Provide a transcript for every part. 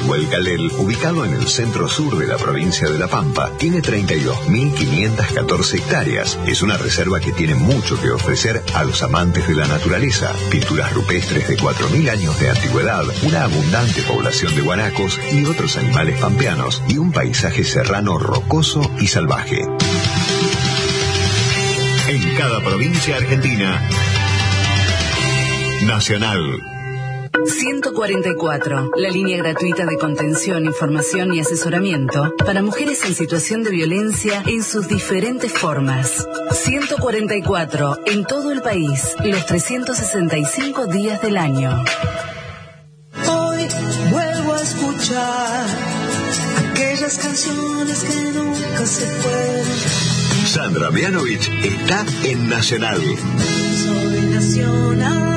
Chihuelcalel, ubicado en el centro-sur de la provincia de La Pampa, tiene 32.514 hectáreas. Es una reserva que tiene mucho que ofrecer a los amantes de la naturaleza. Pinturas rupestres de 4.000 años de antigüedad, una abundante población de guanacos y otros animales pampeanos, y un paisaje serrano rocoso y salvaje. En cada provincia argentina, Nacional. 144, la línea gratuita de contención, información y asesoramiento para mujeres en situación de violencia en sus diferentes formas. 144, en todo el país, los 365 días del año. Hoy vuelvo a escuchar aquellas canciones que nunca se fueron. Sandra Mianovich está en Nacional. Soy Nacional.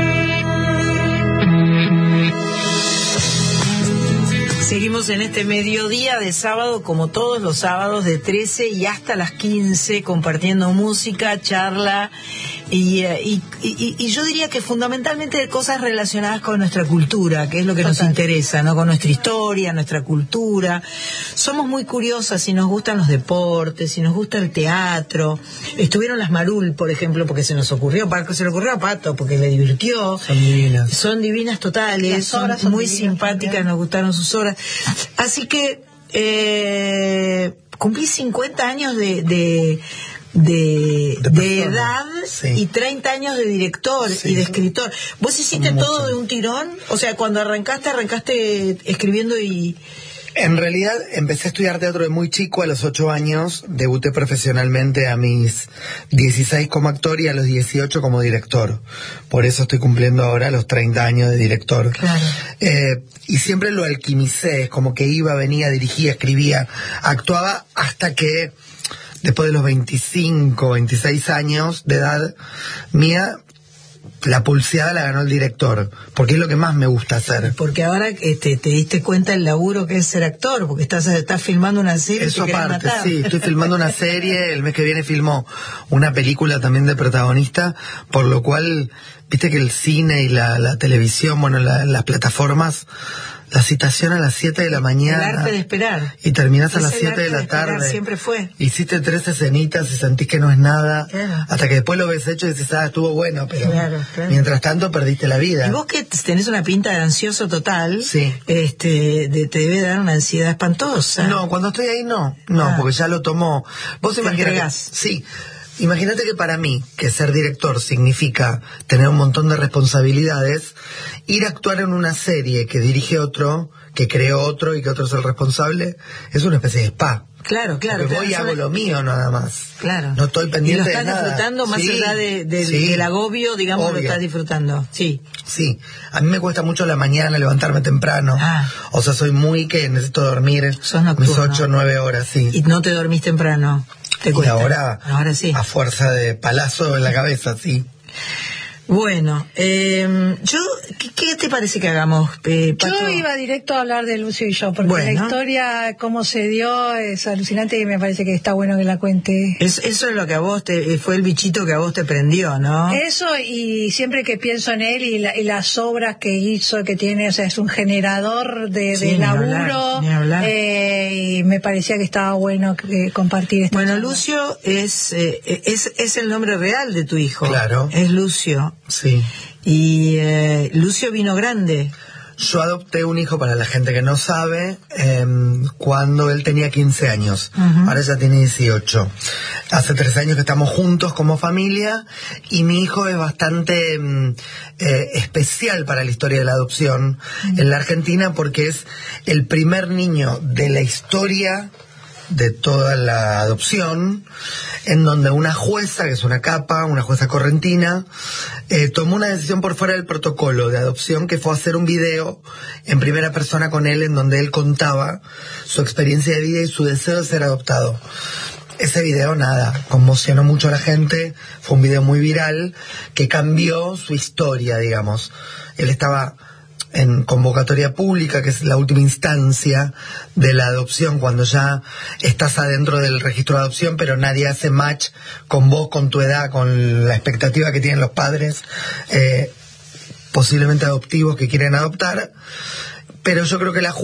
Seguimos en este mediodía de sábado, como todos los sábados, de 13 y hasta las 15, compartiendo música, charla y yo diría que fundamentalmente cosas relacionadas con nuestra cultura, que es lo que nos interesa, ¿no? Con nuestra historia, nuestra cultura. Somos muy curiosas y nos gustan los deportes, y nos gusta el teatro. Estuvieron las Marul, por ejemplo, porque se le ocurrió a Pato, porque le divirtió. Son divinas totales, son muy simpáticas, también. Nos gustaron sus obras. Así que cumplí 50 años de edad, sí. Y 30 años de director, sí, y de escritor. ¿Vos hiciste todo de un tirón? O sea, cuando arrancaste escribiendo y... En realidad empecé a estudiar teatro de muy chico, a los 8 años, debuté profesionalmente a mis 16 como actor y a los 18 como director. Por eso estoy cumpliendo ahora los 30 años de director. Claro. Y siempre lo alquimicé, es como que iba, venía, dirigía, escribía, actuaba, hasta que después de los 25, 26 años de edad mía, la pulseada la ganó el director, porque es lo que más me gusta hacer. Porque ahora te diste cuenta el laburo que es ser actor, porque estás filmando una serie. Eso aparte, sí, estoy filmando una serie, el mes que viene filmo una película también de protagonista, por lo cual, viste que el cine y la televisión, bueno, las plataformas, la citación a las 7 de la mañana. El arte de esperar. Y terminás a las 7 de la tarde. Siempre fue. Hiciste 3 escenitas y sentís que no es nada. Claro. Hasta que después lo ves hecho y dices, estuvo bueno, pero claro. Mientras tanto perdiste la vida. Y vos que tenés una pinta de ansioso total, sí. Te debe dar una ansiedad espantosa. No, cuando estoy ahí no, porque ya lo tomo. Vos imaginás. Sí. Imagínate que para mí, que ser director significa tener un montón de responsabilidades, ir a actuar en una serie que dirige otro, que creó otro y que otro es el responsable, es una especie de spa. Claro. Porque voy y hago lo mío nada más. Claro. No estoy pendiente de nada. Y lo estás disfrutando más allá del agobio, digamos, obvio. Lo estás disfrutando. Sí. Sí. A mí me cuesta mucho la mañana levantarme temprano. O sea, soy muy que necesito dormir mis 8 o 9 horas, sí. ¿Y no te dormís temprano? Y ahora sí. A fuerza de palazo en la cabeza, sí. Bueno, ¿qué te parece que hagamos, Pato? Yo iba directo a hablar de Lucio y yo, porque la historia, cómo se dio, es alucinante y me parece que está bueno que la cuente. Eso es lo que a vos fue el bichito que a vos te prendió, ¿no? Eso, y siempre que pienso en él y las obras que hizo, que tiene, o sea, es un generador de laburo, ni hablar. Y me parecía que estaba bueno compartir esto. Bueno, Lucio es el nombre real de tu hijo. Claro. Es Lucio. Sí. Y Lucio vino grande. Yo adopté un hijo, para la gente que no sabe, cuando él tenía 15 años. Uh-huh. Ahora ya tiene 18. Hace 3 años que estamos juntos como familia, y mi hijo es bastante especial para la historia de la adopción en la Argentina, porque es el primer niño de la historia de toda la adopción en donde una jueza, que es una capa, una jueza correntina, tomó una decisión por fuera del protocolo de adopción, que fue hacer un video en primera persona con él, en donde él contaba su experiencia de vida y su deseo de ser adoptado. Ese video, conmocionó mucho a la gente, fue un video muy viral, que cambió su historia, digamos. Él estaba en convocatoria pública, que es la última instancia de la adopción, cuando ya estás adentro del registro de adopción, pero nadie hace match con vos, con tu edad, con la expectativa que tienen los padres, posiblemente adoptivos, que quieren adoptar. Pero yo creo que la